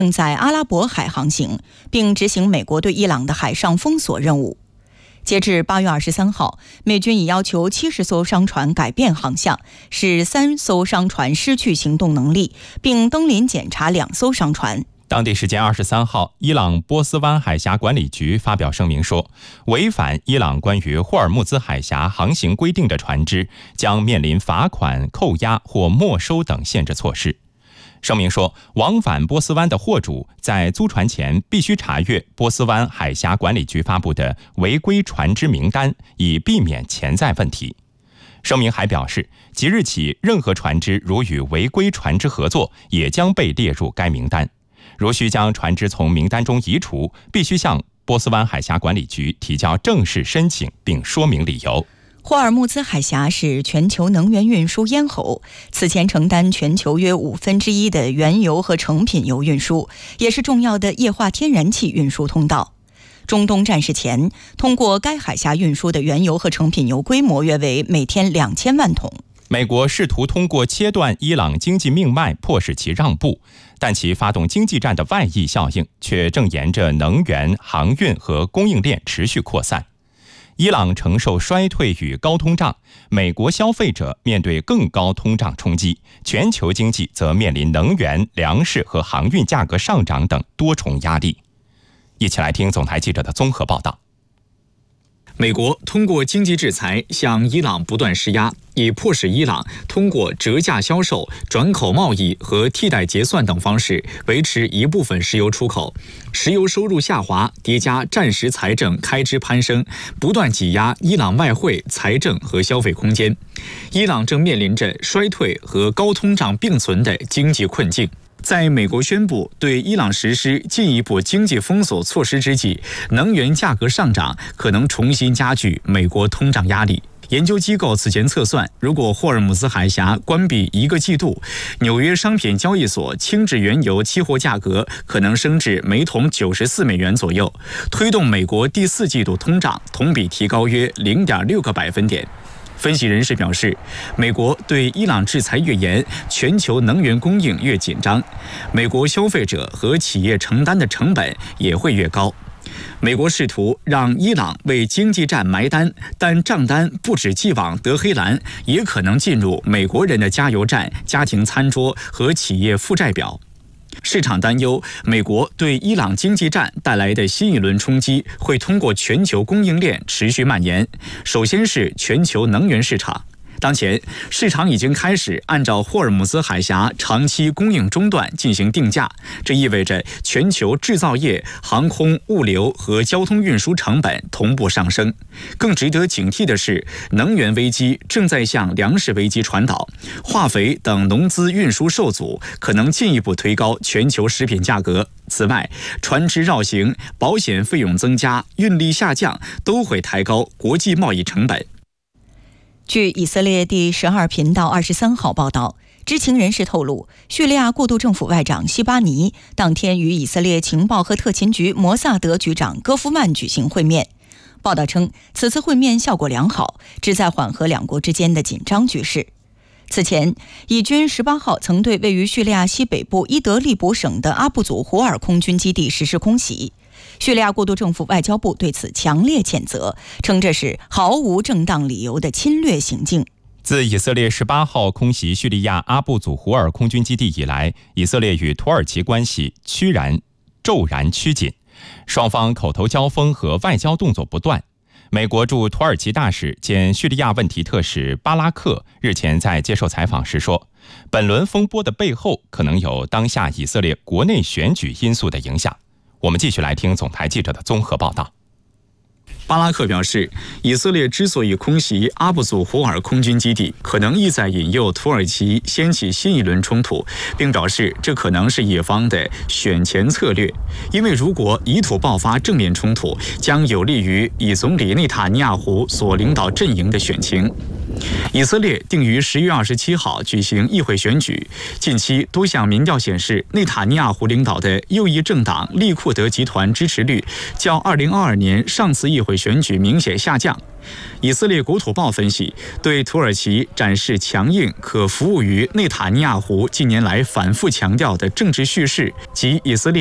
正在阿拉伯海航行，并执行美国对伊朗的海上封锁任务。截至8月23号，美军已要求70艘商船改变航向，使3艘商船失去行动能力，并登临检查2艘商船。 当地时间23号，伊朗波斯湾海峡管理局发表声明说，违反伊朗关于霍尔木兹海峡航行规定的船只将面临罚款、扣押或没收等限制措施。声明说，往返波斯湾的货主在租船前必须查阅波斯湾海峡管理局发布的违规船只名单，以避免潜在问题。声明还表示，即日起，任何船只如与违规船只合作，也将被列入该名单。如需将船只从名单中移除，必须向波斯湾海峡管理局提交正式申请，并说明理由。 霍尔木兹海峡是全球能源运输咽喉，此前承担全球约1/5的原油和成品油运输，也是重要的液化天然气运输通道。中东战事前，通过该海峡运输的原油和成品油规模约为每天2000万桶。 美国试图通过切断伊朗经济命脉迫使其让步，但其发动经济战的外溢效应却正沿着能源、航运和供应链持续扩散。伊朗承受衰退与高通胀，美国消费者面对更高通胀冲击，全球经济则面临能源、粮食和航运价格上涨等多重压力。一起来听总台记者的综合报道。 美国通过经济制裁向伊朗不断施压，以迫使伊朗通过折价销售、转口贸易和替代结算等方式维持一部分石油出口。石油收入下滑，叠加战时财政开支攀升，不断挤压伊朗外汇、财政和消费空间。伊朗正面临着衰退和高通胀并存的经济困境。在美国宣布对伊朗实施进一步经济封锁措施之际，能源价格上涨可能重新加剧美国通胀压力。研究机构此前测算，如果霍尔木兹海峡关闭1个季度，纽约商品交易所轻质原油期货价格可能升至每桶94美元左右，推动美国第4季度通胀同比提高约0.6个百分点。分析人士表示，美国对伊朗制裁越严，全球能源供应越紧张，美国消费者和企业承担的成本也会越高。美国试图让伊朗为经济战埋单，但账单不止寄往德黑兰，也可能进入美国人的加油站、家庭餐桌和企业负债表。市场担忧，美国对伊朗经济战带来的新一轮冲击会通过全球供应链持续蔓延。首先是全球能源市场。当前，市场已经开始按照霍尔木兹海峡长期供应中断进行定价，这意味着全球制造业、航空、物流和交通运输成本同步上升。更值得警惕的是，能源危机正在向粮食危机传导，化肥等农资运输受阻，可能进一步推高全球食品价格。此外，船只绕行、保险费用增加、运力下降，都会抬高国际贸易成本。 据以色列第12频道23号报道，知情人士透露，叙利亚过渡政府外长西巴尼当天与以色列情报和特勤局摩萨德局长戈夫曼举行会面。报道称，此次会面效果良好，旨在缓和两国之间的紧张局势。此前，以军18号曾对位于叙利亚西北部伊德利卜省的阿布祖胡尔空军基地实施空袭。叙利亚过渡政府外交部对此强烈谴责，称这是毫无正当理由的侵略行径。 自以色列18号空袭叙利亚阿布祖胡尔空军基地以来，以色列与土耳其关系骤然趋紧，双方口头交锋和外交动作不断。美国驻土耳其大使兼叙利亚问题特使巴拉克日前在接受采访时说，本轮风波的背后可能有当下以色列国内选举因素的影响。我们继续来听总台记者的综合报道。 巴拉克表示，以色列之所以空袭阿布祖胡尔空军基地，可能意在引诱土耳其掀起新一轮冲突，并表示这可能是以方的选前策略，因为如果以土爆发正面冲突，将有利于以总理内塔尼亚胡所领导阵营的选情。 以色列定于10月27号举行议会选举。近期多项民调显示，内塔尼亚胡领导的右翼政党利库德集团支持率较2022年上次议会选举明显下降。以色列国土报分析，对土耳其展示强硬，可服务于内塔尼亚胡近年来反复强调的政治叙事及以色列